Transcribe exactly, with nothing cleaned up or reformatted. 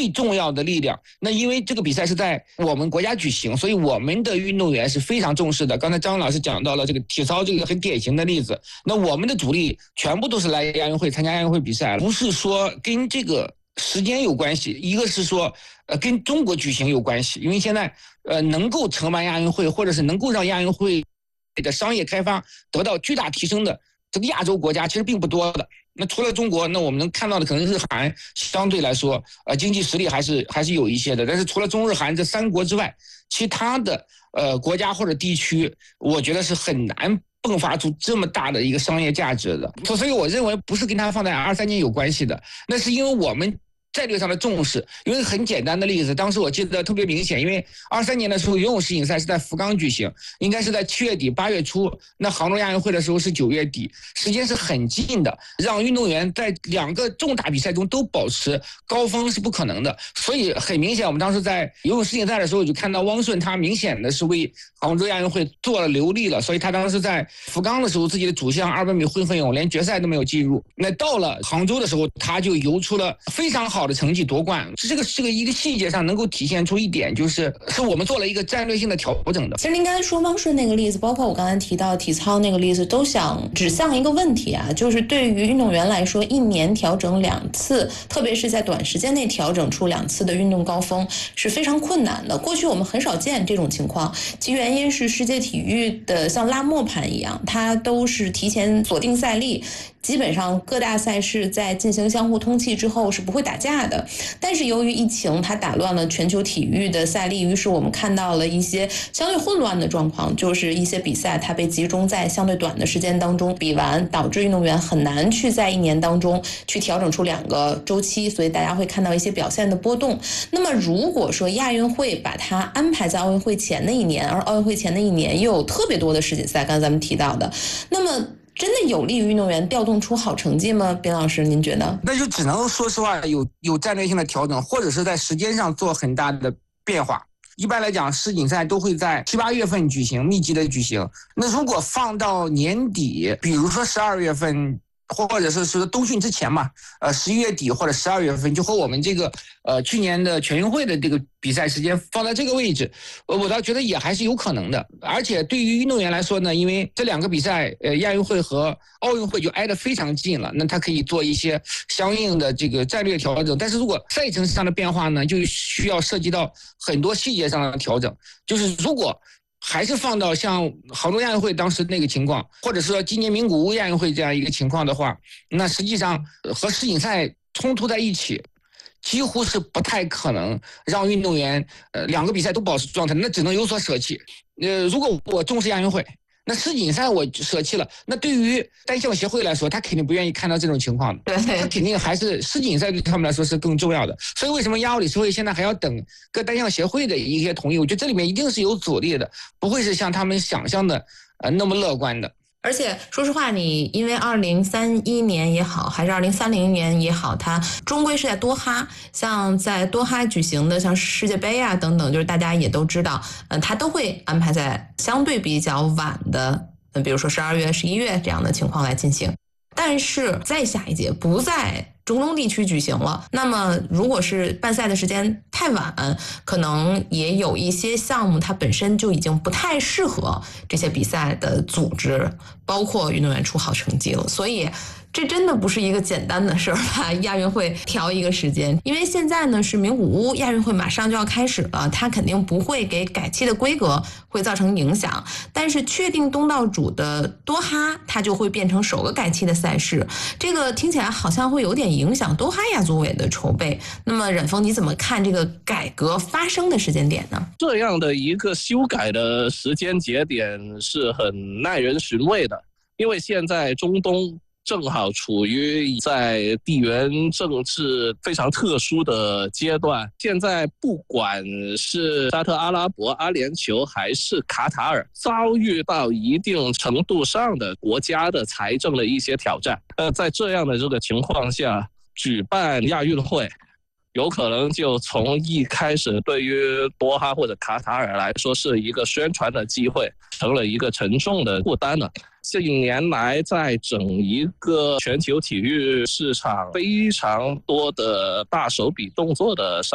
最重要的力量。那因为这个比赛是在我们国家举行，所以我们的运动员是非常重视的。刚才张老师讲到了这个体操这个很典型的例子，那我们的主力全部都是来亚运会参加亚运会比赛，不是说跟这个时间有关系，一个是说呃跟中国举行有关系，因为现在呃能够承办亚运会或者是能够让亚运会的商业开发得到巨大提升的这个亚洲国家其实并不多的。那除了中国，那我们能看到的可能日韩相对来说呃经济实力还是还是有一些的，但是除了中日韩这三国之外，其他的呃国家或者地区我觉得是很难迸发出这么大的一个商业价值的。所以我认为不是跟它放在二三年有关系的，那是因为我们战略上的重视。因为很简单的例子，当时我记得特别明显，因为二三年的时候游泳世锦赛是在福冈举行，应该是在七月底八月初，那杭州亚运会的时候是九月底，时间是很近的，让运动员在两个重大比赛中都保持高峰是不可能的。所以很明显，我们当时在游泳世锦赛的时候就看到汪顺他明显的是为杭州亚运会做了留力了，所以他当时在福冈的时候自己的主项二百米混合泳连决赛都没有进入，那到了杭州的时候他就游出了非常好的成绩夺冠。这个这个一个细节上能够体现出一点，就是是我们做了一个战略性的调整的。 其实您刚才说汪顺那个例子，包括我刚才提到体操那个例子，都想指向一个问题啊，就是对于运动员来说，一年调整两次，特别是在短时间内调整出两次的运动高峰是非常困难的。过去我们很少见这种情况，其原因是世界体育的像拉磨盘一样，它都是提前锁定赛例，基本上各大赛事在进行相互通气之后是不会打架的。但是由于疫情，它打乱了全球体育的赛例，于是我们看到了一些相对混乱的状况，就是一些比赛它被集中在相对短的时间当中比完，导致运动员很难去在一年当中去调整出两个周期，所以大家会看到一些表现的波动。那么如果说亚运会把它安排在奥运会前的一年，而奥运会前的一年又有特别多的世锦赛，刚才咱们提到的，那么真的有利于运动员调动出好成绩吗？边老师您觉得？ 那就只能说实话有有战略性的调整，或者是在时间上做很大的变化。一般来讲世锦赛都会在七八月份举行，密集的举行。那如果放到年底，比如说十二月份或者是说冬训之前嘛，呃十一月底或者十二月份，就和我们这个呃去年的全运会的这个比赛时间放在这个位置，我倒觉得也还是有可能的。而且对于运动员来说呢，因为这两个比赛呃亚运会和奥运会就挨得非常近了，那他可以做一些相应的这个战略调整。但是如果赛程上的变化呢，就需要涉及到很多细节上的调整。就是如果还是放到像杭州亚运会当时那个情况，或者说今年名古屋亚运会这样一个情况的话，那实际上和世锦赛冲突在一起，几乎是不太可能让运动员呃两个比赛都保持状态，那只能有所舍弃。呃，如果我重视亚运会，那世锦赛我舍弃了，那对于单项协会来说，他肯定不愿意看到这种情况的，他肯定还是世锦赛对他们来说是更重要的。所以为什么亚奥理事会现在还要等各单项协会的一些同意？我觉得这里面一定是有阻力的，不会是像他们想象的呃那么乐观的。 而且说实话，你因为二零三一年也好，还是二零三零年也好，它终归是在多哈，像在多哈举行的像世界杯啊等等，就是大家也都知道，嗯，它都会安排在相对比较晚的，嗯，比如说十二月、十一月这样的情况来进行。但是在下一届不在中东地区举行了，那么如果是办赛的时间太晚，可能也有一些项目它本身就已经不太适合这些比赛的组织，包括运动员出好成绩了。所以这真的不是一个简单的事儿吧？亚运会调一个时间，因为现在呢是名古屋亚运会马上就要开始了，它肯定不会给改期的规格会造成影响，但是确定东道主的多哈，它就会变成首个改期的赛事，这个听起来好像会有点影响多哈亚组委的筹备。那么冉峰，你怎么看这个改革发生的时间点呢？ 这样的一个修改的时间节点是很耐人寻味的，因为现在中东正好处于在地缘政治非常特殊的阶段。现在不管是沙特阿拉伯、阿联酋还是卡塔尔，遭遇到一定程度上的国家的财政的一些挑战。呃，在这样的这个情况下，举办亚运会有可能就从一开始对于多哈或者卡塔尔来说是一个宣传的机会，成了一个沉重的负担了。近年来在整一个全球体育市场非常多的大手笔动作的